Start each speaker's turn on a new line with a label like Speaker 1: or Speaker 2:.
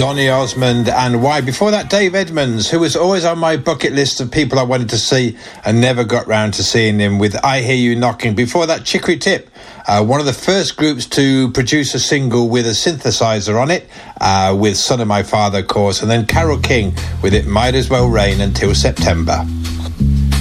Speaker 1: Donny Osmond and Why. Before that, Dave Edmunds, who was always on my bucket list of people I wanted to see and never got round to seeing him, with I Hear You Knocking. Before that, Chicory Tip, one of the first groups to produce a single with a synthesizer on it, with Son of My Father, of course, and then Carole King with It Might As Well Rain Until September.